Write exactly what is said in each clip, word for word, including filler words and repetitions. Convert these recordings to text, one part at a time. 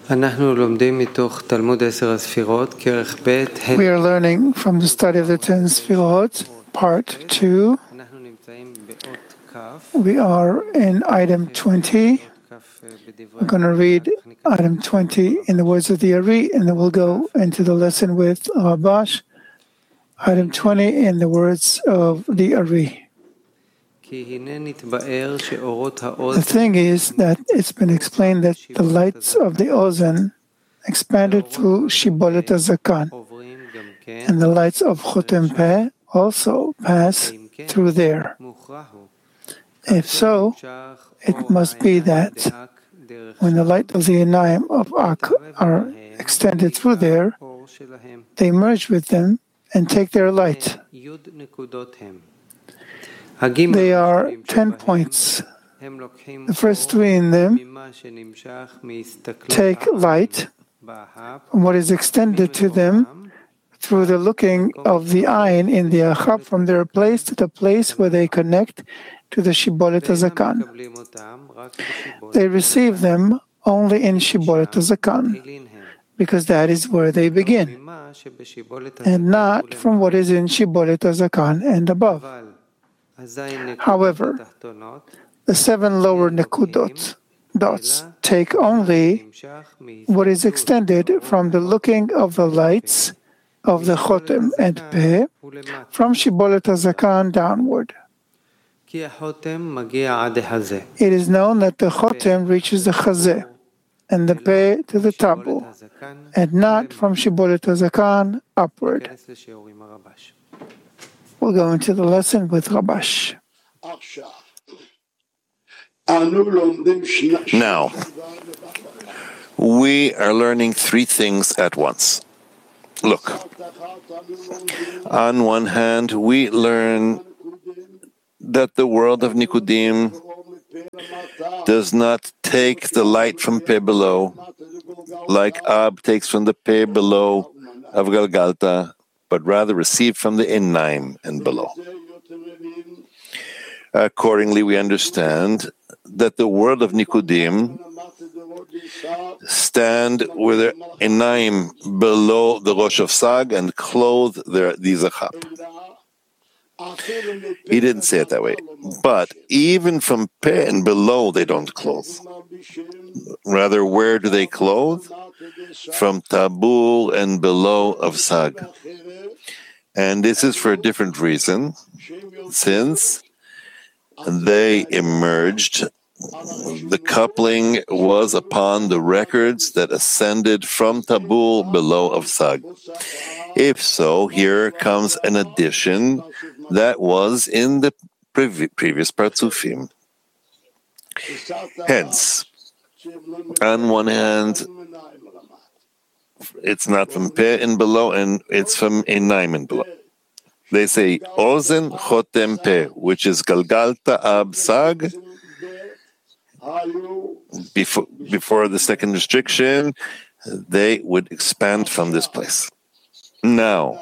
We are learning from the study of the Ten Sfirot, part two. We are in item twenty. We're going to read item twenty in the words of the Ari, and then we'll go into the lesson with Rabash. Item twenty in the words of the Ari. The thing is that it's been explained that the lights of the Ozen expanded through Shibolet HaZakan, and the lights of Chotem Peh also pass through there. If so, it must be that when the light of the Einayim of Ak are extended through there, they merge with them and take their light. They are ten points. The first three in them take light from what is extended to them through the looking of the ayin in the achab from their place to the place where they connect to the Shibolet HaZakan. They receive them only in Shibolet HaZakan, because that is where they begin, and not from what is in Shibolet HaZakan and above. However, the seven lower nekudot, dots, take only what is extended from the looking of the lights of the Chotem and Peh from Shibolet HaZakan downward. It is known that the Chotem reaches the Chazeh and the Peh to the Tabu, and not from Shibolet HaZakan upward. We'll go into the lesson with Rabash. Now, we are learning three things at once. Look, on one hand, we learn that the world of Nikudim does not take the light from Peh below, like Ab takes from the Peh below of Galgalta, but rather receive from the Einayim and below. Accordingly, we understand that the world of Nikudim stand with their Einayim below the Rosh of Sag and clothe their Dizachap. He didn't say it that way, but even from Peh and below they don't clothe. Rather, where do they clothe? From Tabul and below of Sag. And this is for a different reason, since they emerged, the coupling was upon the records that ascended from Tabul below of Sag. If so, here comes an addition that was in the previ- previous Partzufim. Hence, on one hand, it's not from Peh and below, and it's from Einayim and below. They say Ozen Chotem Peh, which is Galgalta Ab Sag. Before, before the second restriction, they would expand from this place. Now,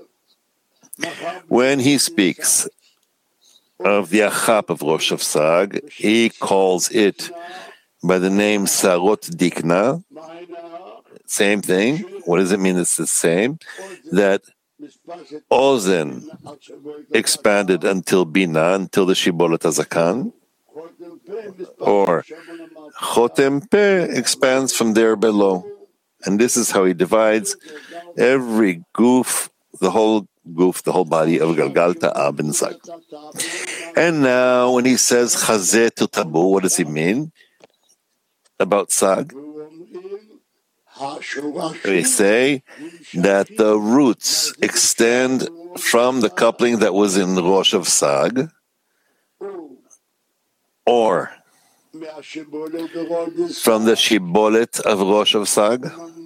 when he speaks of the Achap of Rosh of Sag, he calls it by the name Sarot Dikna. Same thing. What does it mean it's the same? That Ozen expanded until Bina, until the Shibolet HaZakan, or Chotem Peh expands from there below. And this is how he divides every goof, the whole goof, the whole body of Galgalta, Ab, and Sag. And now, when he says Chazeh to Tabu, what does he mean about Sag? We say that the roots extend from the coupling that was in the Rosh of Sag, or from the Shibolet of Rosh of Sag,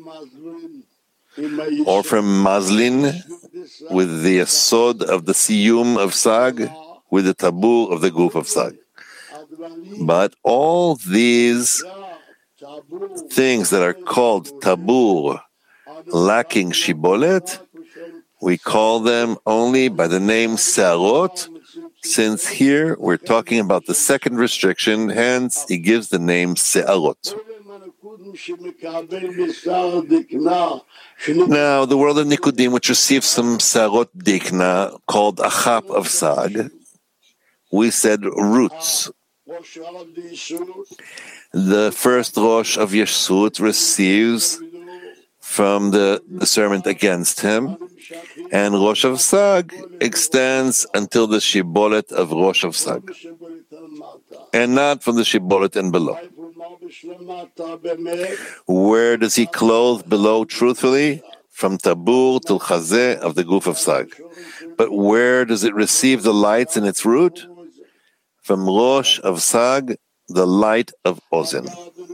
or from Mazlin with the Yesod of the Siyum of Sag, with the Tabu of the Guf of Sag. But all these things that are called Tabur, lacking Shibolet, we call them only by the name Searot, since here we're talking about the second restriction, hence he gives the name Se'arot. Now, the world of Nikudim, which receives some Sarot Dikna, called a chap of Sag, we said roots. The first Rosh of Yeshut receives from the discernment against him, and Rosh of Sag extends until the Shibolet of Rosh of Sag, and not from the Shibolet and below. Where does he clothe below truthfully? From Tabur till Chazeh of the Guf of Sag. But where does it receive the lights in its root? From Rosh of Sag, the light of Ozen.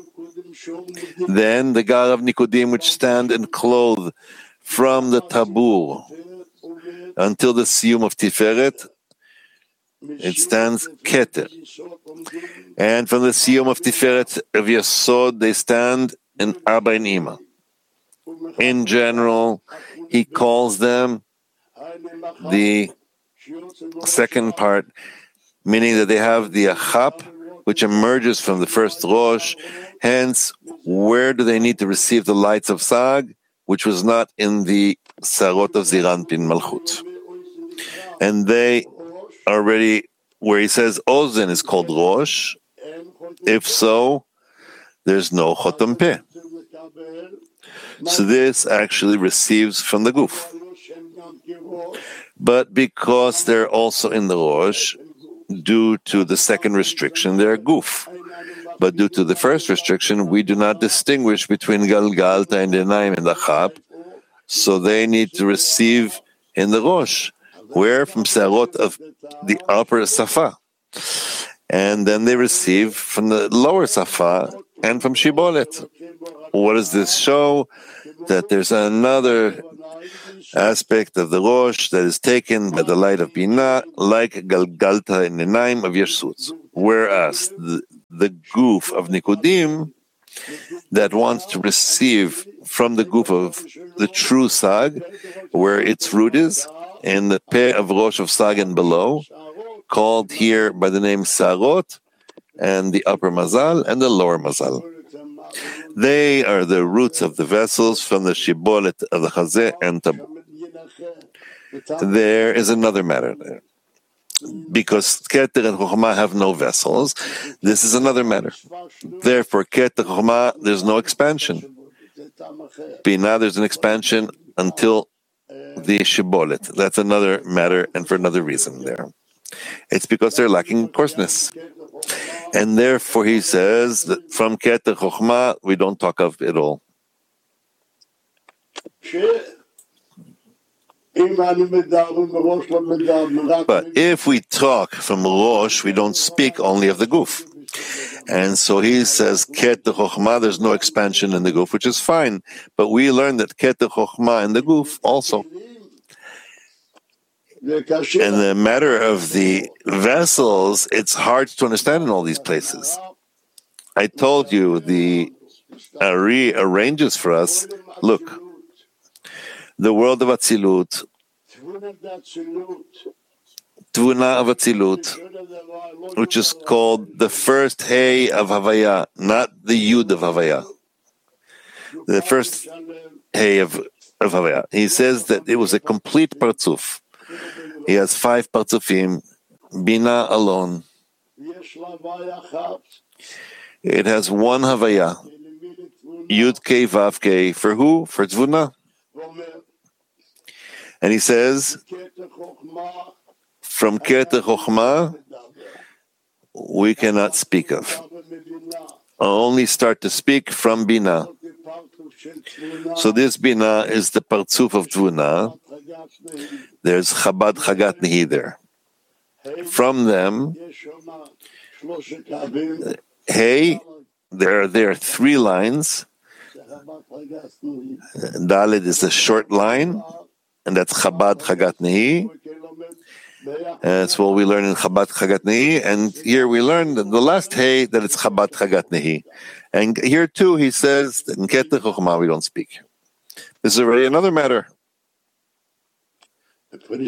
Then the Gar of Nikudim, which stand and clothe from the Tabur until the Siyum of Tiferet, it stands Keter. And from the Siyum of Tiferet of Yesod, they stand in Arbain Ima. In general, he calls them the second part, meaning that they have the Achap, which emerges from the first Rosh. Hence, where do they need to receive the lights of Sag, which was not in the Sarot of Ziranpin Malchut? And they already, where he says Ozen is called Rosh, if so, there's no Chotam Peh. So this actually receives from the Guf. But because they're also in the Rosh, due to the second restriction, they're Guf. But due to the first restriction, we do not distinguish between Galgalta and Denaim and Achap, so they need to receive in the Rosh, where from Sarot of the upper Safa. And then they receive from the lower Safa and from Shibolet. What does this show? That there's another aspect of the Rosh that is taken by the light of Binah, like Galgalta and Denaim of Yeshut. Whereas the, the Guf of Nikudim that wants to receive from the Guf of the true Sag, where its root is, in the Peh of Rosh of Sag and below, called here by the name Sarot, and the upper Mazal and the lower Mazal. They are the roots of the vessels from the Shibolet of the Chazeh and Tabur. There is another matter there. Because Keter and Chokhmah have no vessels, this is another matter. Therefore, Keter Chokhmah, there's no expansion. Binah, there's an expansion until the Shibolet. That's another matter and for another reason there. It's because they're lacking coarseness. And therefore he says that from Keter Chokhmah, we don't talk of it all. But if we talk from Rosh, we don't speak only of the Guf. And so he says, Keter Chokhmah, there's no expansion in the Guf, which is fine. But we learn that Keter Chokhmah in the Guf also. In the matter of the vessels, it's hard to understand in all these places. I told you the Ari arranges for us. Look, the world of Atzilut, Tvuna of Atzilut, which is called the first Hey of Havaya, not the Yud of Havaya. The first Hey of, of Havaya. He says that it was a complete Partzuf. He has five Partzufim, Bina alone. It has one Havaya, Yud Kei Vav Kei. For who? For Tvuna. And he says, from Keter Chokhmah, we cannot speak of. Only start to speak from Bina. So this Bina is the Partzuf of Tvuna. There's Chabad Chagat Nehi there. From them, hey, there, there are three lines. Dalet is a short line, and that's Chabad Chagat Nehi. And that's what we learn in Chabad Chagat Nehi. And here we learn that the last hey, that it's Chabad Chagat Nehi. And here too, he says that in Keter Chokhmah we don't speak. This is already another matter. From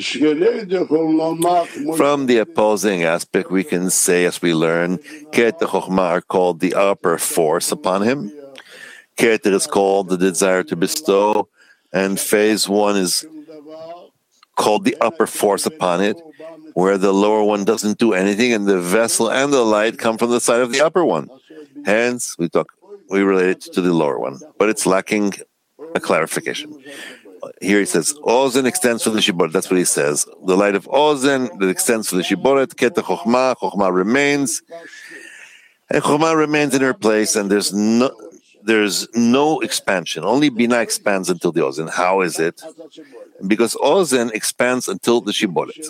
the opposing aspect, we can say, as we learn, Keter Chokhmah are called the upper force upon him. Keter is called the desire to bestow, and phase one is called the upper force upon it, where the lower one doesn't do anything, and the vessel and the light come from the side of the upper one. Hence, we talk, we relate it to the lower one, but it's lacking a clarification. Here he says, Ozen extends from the Shiboret. That's what he says. The light of Ozen that extends from the Shiboret, Keta Chochmah, Chochmah remains, and Chochmah remains in her place, and there's no there's no expansion. Only Binah expands until the Ozen. How is it? Because Ozen expands until the Shiboret,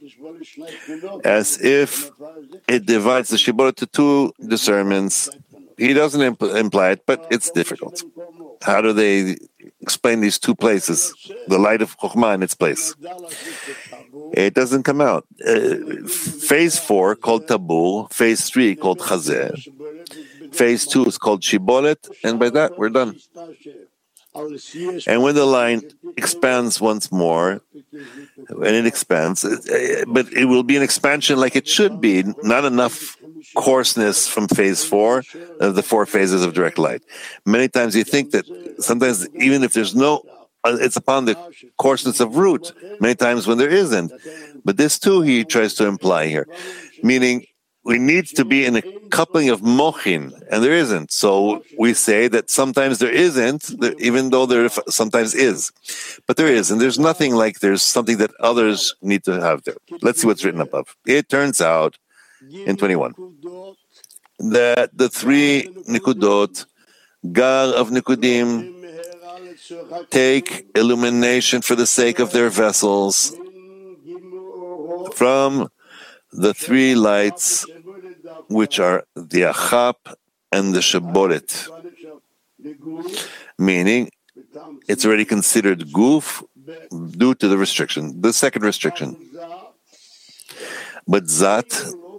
as if it divides the Shiboret to two discernments. He doesn't impl- imply it, but it's difficult. How do they explain these two places, the light of Chokhmah in its place? It doesn't come out. Uh, phase four, called Tabur. Phase three, called Chazeh. Phase two is called Shibolet, and by that, we're done. And when the line expands once more, and it expands, but it will be an expansion like it should be, not enough coarseness from phase four of the four phases of direct light. Many times you think that sometimes even if there's no, it's upon the coarseness of root, many times when there isn't. But this too he tries to imply here, meaning we need to be in a coupling of mochin, and there isn't. So we say that sometimes there isn't, even though there sometimes is. But there is, and there's nothing like there's something that others need to have there. Let's see what's written above. It turns out, in twenty-one, that the three Nikudot, Gar of Nikudim, take illumination for the sake of their vessels from the three lights, which are the Achap and the Shiboret, meaning it's already considered Guf due to the restriction, the second restriction. But Zat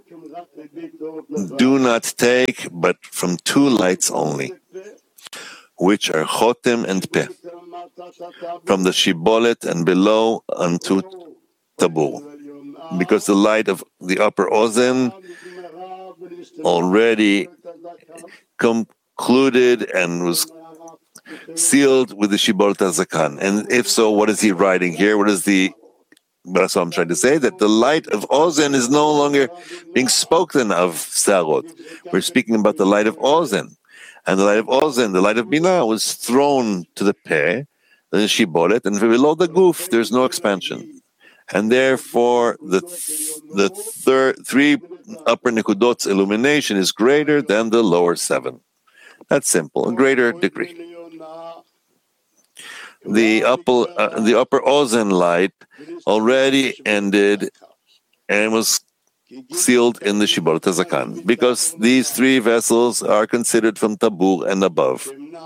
do not take but from two lights only, which are Chotem and Peh, from the Shibolet and below unto Tabur, because the light of the upper Ozen already concluded and was sealed with the Shibolet HaZakan. And if so, what is he writing here? What is the That's what I'm trying to say, that the light of Ozen is no longer being spoken of Sarot. We're speaking about the light of Ozen. And the light of Ozen, the light of Binah, was thrown to the Peh, the Shibolet, and below the Guf, there's no expansion. And therefore, the the third, three upper Nikudot's illumination is greater than the lower seven. That's simple, a greater degree. The upper, uh, the upper Ozen light already ended and was sealed in the Shibolet HaZakan, because these three vessels are considered from Tabur and above,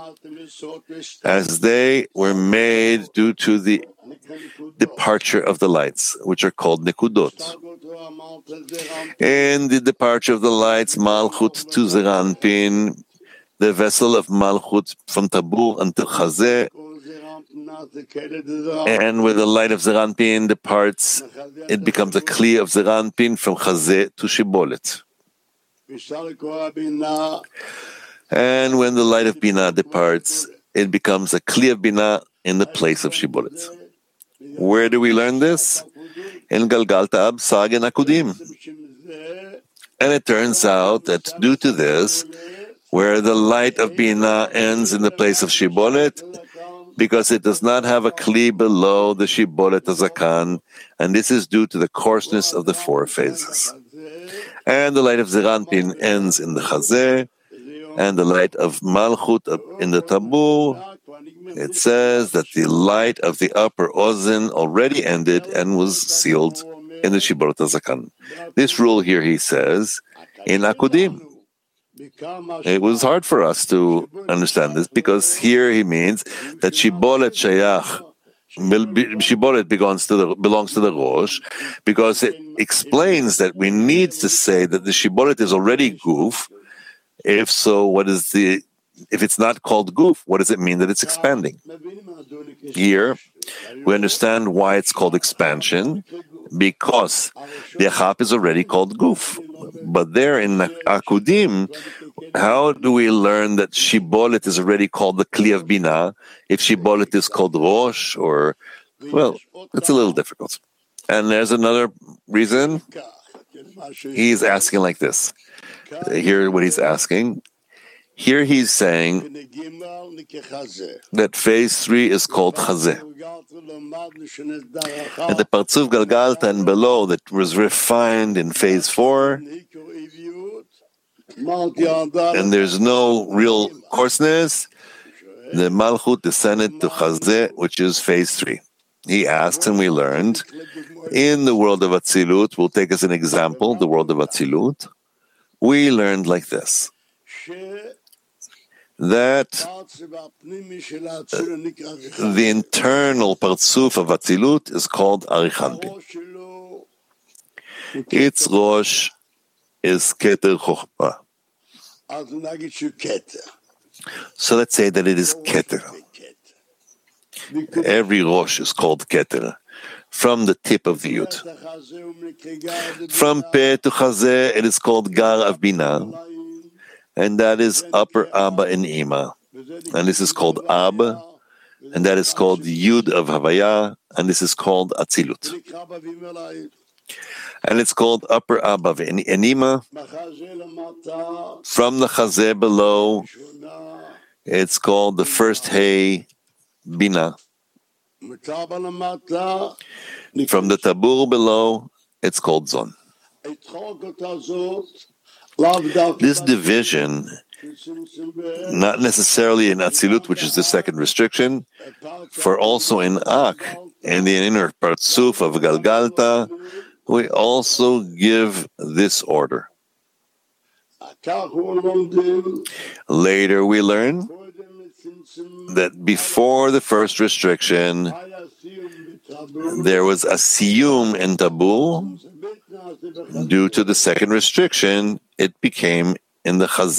as they were made due to the departure of the lights, which are called Nikudot. In the departure of the lights, Malchut to Zeranpin, the vessel of Malchut from Tabur until Chazeh, and where the light of Zeranpin departs, it becomes a Kli of Zeranpin from Chazeh to Shibolet. And when the light of Binah departs, it becomes a Kli of Binah in the place of Shibolet. Where do we learn this? In Galgal Ta'ab, Sag and Akudim. And it turns out that due to this, where the light of Binah ends in the place of Shibolet, because it does not have a Kli below the Shibolet HaZakan, and this is due to the coarseness of the four phases. And the light of Zeranpin ends in the Chazeh, and the light of Malchut in the Tabur. It says that the light of the upper Ozen already ended and was sealed in the Shibolet HaZakan. This rule here, he says, in Akudim. It was hard for us to understand this, because here he means that Shibolet Shayach, Shibolet belongs to the belongs to the Rosh, because it explains that we need to say that the Shibolet is already Guf. If so, what is the if it's not called Guf, what does it mean that it's expanding? Here, we understand why it's called expansion, because the Achap is already called Guf. But there in Akudim, How do we learn that Shibolet is already called the Kli of Binah if Shibolet is called Rosh? Or, well, it's a little difficult. And there's another reason. He's asking like this. Hear what he's asking. Here he's saying that phase three is called Chazeh. And the Parzuf Galgalta and below that was refined in phase four, and there's no real coarseness, the Malchut descended to Chazeh, which is phase three. He asks, and we learned, in the world of Atzilut, we'll take as an example, the world of Atzilut, we learned like this, that uh, the internal Parzuf of Atzilut is called Arichanpin. Its Rosh is Keter Chochmah. So let's say that it is Keter. Every Rosh is called Keter, from the tip of the Yud. From Peh to Chazeh, it is called Gar of Binah, and that is upper Abba and Ima. And this is called Ab, and that is called Yud of Havaya, and this is called Atzilut. And it's called upper Abba and Ima. From the Chazeh below, it's called the first Hey Bina. From the Tabur below, it's called Zon. This division, not necessarily in Atzilut, which is the second restriction, for also in Ak, in the inner Parzuf of Galgalta, we also give this order. Later we learn that before the first restriction, there was a siyum in Tabur. Due to the second restriction, it became in the Chazeh.